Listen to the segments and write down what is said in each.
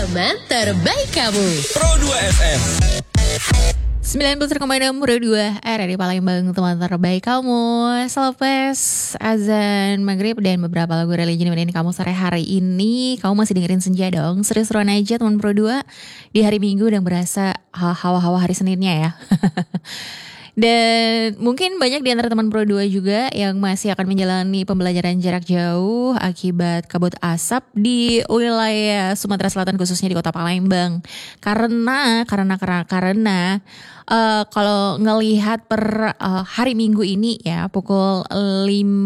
teman terbaik kamu. Pro 2 FM 90,6 Pro 2 RRI Palembang, teman terbaik kamu. Selepas azan maghrib dan beberapa lagu religi nemenin kamu sore hari ini, kamu masih dengerin Senja dong. Seru-seruan aja teman Pro 2. Di hari Minggu udah berasa hawa-hawa hari Seninnya ya. Dan mungkin banyak di antara teman Pro 2 juga yang masih akan menjalani pembelajaran jarak jauh akibat kabut asap di wilayah Sumatera Selatan, khususnya di Kota Palembang. Karena kalau ngelihat per hari Minggu ini ya, pukul 5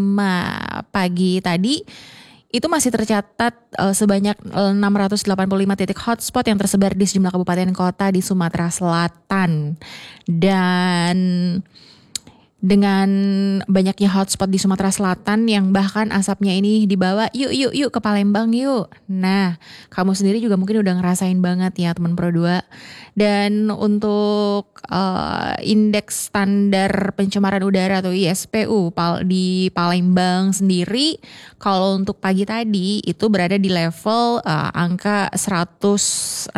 pagi tadi, itu masih tercatat sebanyak 685 titik hotspot yang tersebar di sejumlah kabupaten kota di Sumatera Selatan. Dan dengan banyaknya hotspot di Sumatera Selatan yang bahkan asapnya ini dibawa yuk ke Palembang yuk. Nah, kamu sendiri juga mungkin udah ngerasain banget ya teman Pro 2. Dan untuk indeks standar pencemaran udara atau ISPU di Palembang sendiri, kalau untuk pagi tadi itu berada di level angka 165.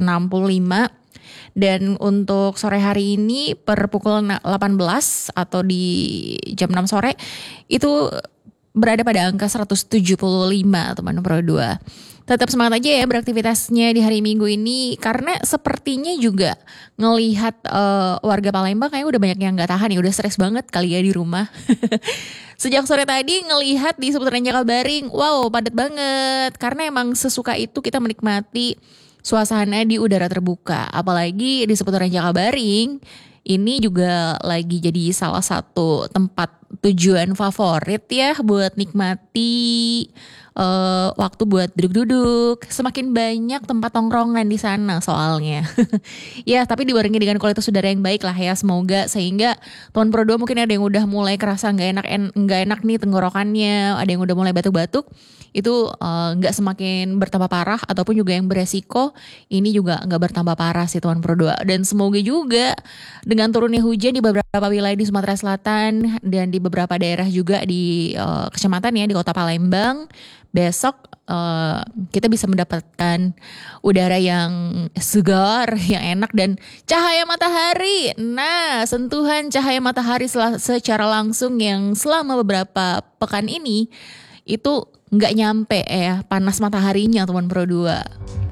Dan untuk sore hari ini per pukul 18 atau di jam 6 sore itu berada pada angka 175 teman Pro 2. Tetap semangat aja ya beraktivitasnya di hari Minggu ini, karena sepertinya juga ngelihat warga Palembang kayaknya udah banyak yang gak tahan ya, udah stres banget kali ya di rumah. Sejak sore tadi ngelihat di seputaran Jakabaring, wow padat banget, karena emang sesuka itu kita menikmati suasana di udara terbuka. Apalagi di seputaran Jakabaring ini juga lagi jadi salah satu tempat tujuan favorit ya buat nikmati waktu buat duduk-duduk. Semakin banyak tempat tongkrongan di sana soalnya. Ya, tapi dibarengi dengan kualitas udara yang baik lah ya, semoga sehingga tahun Pro 2 mungkin ada yang udah mulai kerasa nggak enak nih tenggorokannya, ada yang udah mulai batuk-batuk. Itu nggak semakin bertambah parah, ataupun juga yang beresiko ini juga nggak bertambah parah sih teman Pro 2. Dan semoga juga dengan turunnya hujan di beberapa wilayah di Sumatera Selatan dan di beberapa daerah juga di kecamatan ya di Kota Palembang, besok kita bisa mendapatkan udara yang segar, yang enak, dan cahaya matahari. Nah, sentuhan cahaya matahari secara langsung yang selama beberapa pekan ini itu nggak nyampe ya panas mataharinya teman Pro 2.